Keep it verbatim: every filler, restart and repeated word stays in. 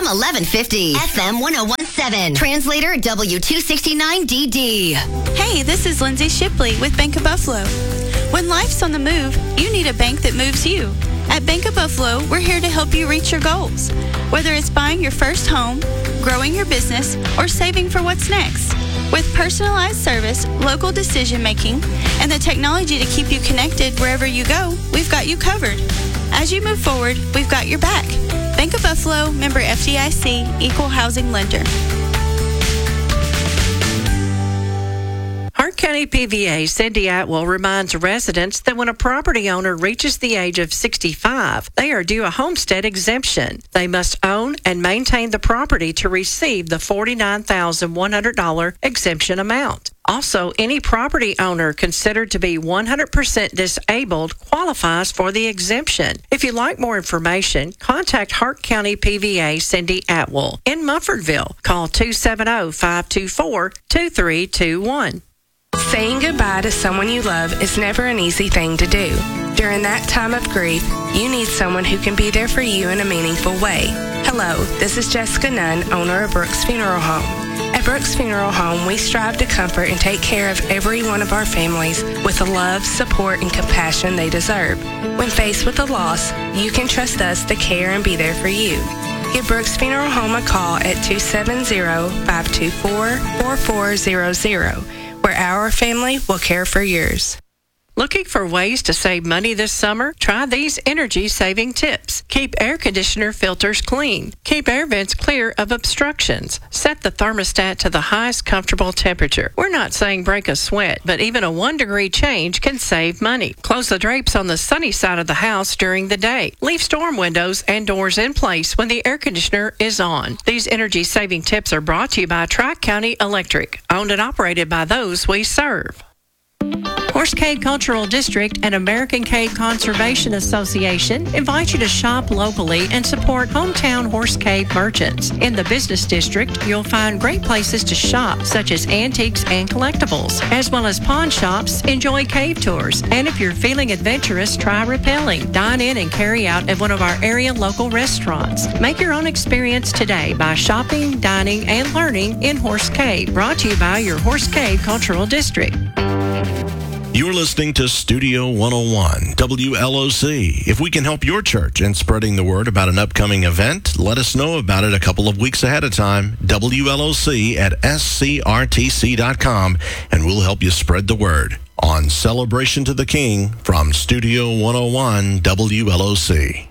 M eleven fifty, F M one oh one point seven, translator W two sixty-nine D D. Hey, this is Lindsay Shipley with Bank of Buffalo. When life's on the move, you need a bank that moves you. At Bank of Buffalo, we're here to help you reach your goals. Whether it's buying your first home, growing your business, or saving for what's next. With personalized service, local decision making, and the technology to keep you connected wherever you go, we've got you covered. As you move forward, we've got your back. Bank of Buffalo, member F D I C, equal housing lender. Hart County P V A Cindy Atwell reminds residents that when a property owner reaches the age of sixty-five, they are due a homestead exemption. They must own and maintain the property to receive the forty-nine thousand one hundred dollars exemption amount. Also, any property owner considered to be one hundred percent disabled qualifies for the exemption. If you'd like more information, contact Hart County P V A Cindy Atwell in Mumfordville. Call two seven zero, five two four, two three two one. Saying goodbye to someone you love is never an easy thing to do. During that time of grief, you need someone who can be there for you in a meaningful way. Hello, this is Jessica Nunn, owner of Brooks Funeral Home. At Brooks Funeral Home, we strive to comfort and take care of every one of our families with the love, support, and compassion they deserve. When faced with a loss, you can trust us to care and be there for you. Give Brooks Funeral Home a call at two seven zero, five two four, four four zero zero, where our family will care for yours. Looking for ways to save money this summer? Try these energy-saving tips. Keep air conditioner filters clean. Keep air vents clear of obstructions. Set the thermostat to the highest comfortable temperature. We're not saying break a sweat, but even a one-degree change can save money. Close the drapes on the sunny side of the house during the day. Leave storm windows and doors in place when the air conditioner is on. These energy-saving tips are brought to you by Tri-County Electric, owned and operated by those we serve. Horse Cave Cultural District and American Cave Conservation Association invite you to shop locally and support hometown Horse Cave merchants. In the business district, you'll find great places to shop, such as antiques and collectibles, as well as pawn shops. Enjoy cave tours, and if you're feeling adventurous, try rappelling. Dine in and carry out at one of our area local restaurants. Make your own experience today by shopping, dining, and learning in Horse Cave. Brought to you by your Horse Cave Cultural District. You're listening to Studio one oh one, W L O C. If we can help your church in spreading the word about an upcoming event, let us know about it a couple of weeks ahead of time. W L O C at S C R T C dot com, and we'll help you spread the word on Celebration to the King from Studio one oh one, W L O C.